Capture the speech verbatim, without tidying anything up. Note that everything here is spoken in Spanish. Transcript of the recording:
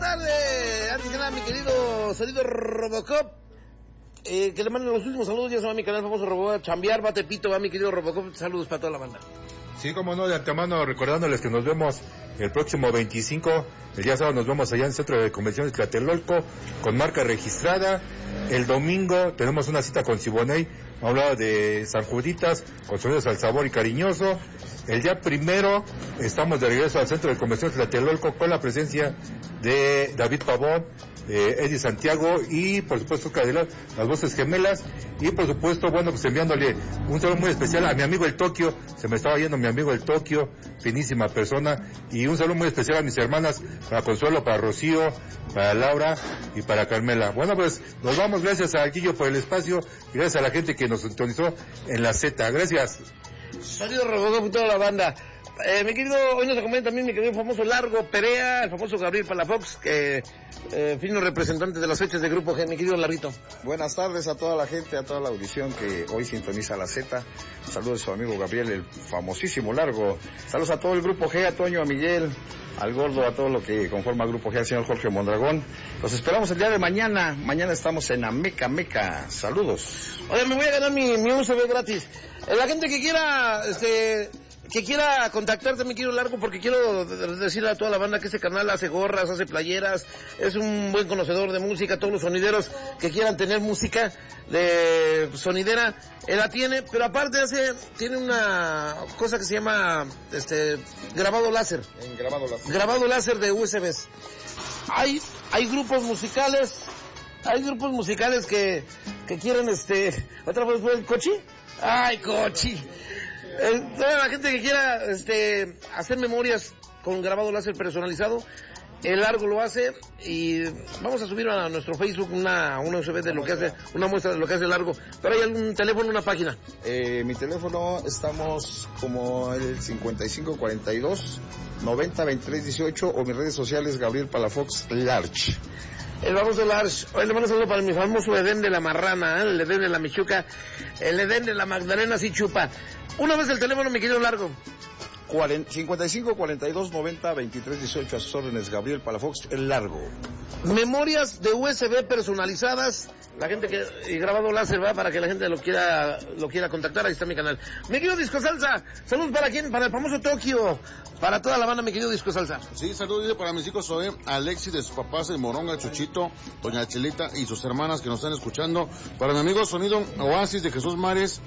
tarde. Antes que nada, mi querido sonido Robocop, eh, que le manden los últimos saludos. Ya se va a mi canal famoso Robocop a chambear, va Tepito, va mi querido Robocop. Saludos para toda la banda. Sí, como no, de antemano recordándoles que nos vemos el próximo veinticinco, el día sábado nos vemos allá en el Centro de Convenciones Tlatelolco, con marca registrada. El domingo tenemos una cita con Siboney, hablaba de San Juditas, con sonidos al sabor y cariñoso. El día primero estamos de regreso al Centro de Convenciones Tlatelolco con la presencia de David Pavón, eh, Eddie Santiago y por supuesto Cadela, las voces gemelas. Y por supuesto, bueno, pues enviándole un saludo muy especial a mi amigo el Tokio, se me estaba yendo mi amigo el Tokio, finísima persona, y un saludo muy especial a mis hermanas, para Consuelo, para Rocío, para Laura y para Carmela. Bueno, pues nos vamos, gracias a Guillo por el espacio, y gracias a la gente que nos sintonizó en la Z, gracias. Sonido Robocop y toda la banda. Eh, mi querido, hoy nos acompaña también mi querido famoso Largo Perea, el famoso Gabriel Palafox, que eh, fino representante de las fechas de Grupo G, mi querido Larrito. Buenas tardes a toda la gente, a toda la audición que hoy sintoniza la Z. Saludos a su amigo Gabriel, el famosísimo Largo. Saludos a todo el Grupo G, a Toño, a Miguel, al Gordo, a todo lo que conforma el Grupo G, al señor Jorge Mondragón. Los esperamos el día de mañana. Mañana estamos en Ameca Meca. Saludos. Oye, me voy a ganar mi, mi U S B gratis. Eh, la gente que quiera, este... que quiera contactarte, mi querido Largo, porque quiero decirle a toda la banda que este canal hace gorras, hace playeras, es un buen conocedor de música. Todos los sonideros que quieran tener música de sonidera, él la tiene, pero aparte hace, tiene una cosa que se llama, este, grabado láser. En grabado láser. Grabado láser de U S Bs. Hay, hay grupos musicales, hay grupos musicales que, que quieren, este, otra vez, ¿Cochi? Ay, Cochi. Eh, toda la gente que quiera este, hacer memorias con grabado láser personalizado, el Largo lo hace, y vamos a subir a nuestro Facebook una, una U S B de lo que hace, una muestra de lo que hace el Largo. Pero hay algún teléfono, una página. Eh, mi teléfono, estamos como el cincuenta y cinco cuarenta y dos noventa veintitrés dieciocho, o mis redes sociales Gabriel Palafox Large. El famoso Large. Hoy le mando un saludo para mi famoso Edén de la Marrana, ¿eh? El Edén de la Michuca, el Edén de la Magdalena sí chupa. Una vez el teléfono, mi querido Largo. cincuenta y cinco cuarenta y dos noventa veintitrés dieciocho, a sus órdenes, Gabriel Palafox, el Largo. Memorias de U S B personalizadas, la gente que, y grabado láser, va, para que la gente lo quiera, lo quiera contactar. Ahí está mi canal. Mi querido Disco Salsa, saludos para quién, para el famoso Tokio, para toda la banda, mi querido Disco Salsa. Sí, saludos para mis hijos Zoe, Alexis de sus papás, el Moronga, Chuchito, Doña Chelita y sus hermanas que nos están escuchando. Para mi amigo Sonido Oasis de Jesús Mares,